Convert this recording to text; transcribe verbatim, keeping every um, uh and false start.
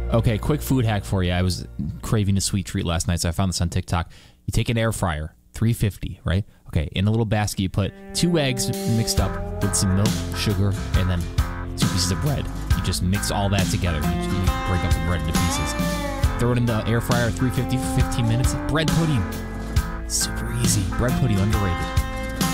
Okay, quick food hack for you. I was craving a sweet treat last night, so I found this on TikTok. You take an air fryer, three fifty, right? Okay, in a little basket, you put two eggs mixed up with some milk, sugar, and then two pieces of bread. You just mix all that together. You, you break up the bread into pieces. Throw it in the air fryer, three fifty for fifteen minutes. Bread pudding. Super easy. Bread pudding, underrated.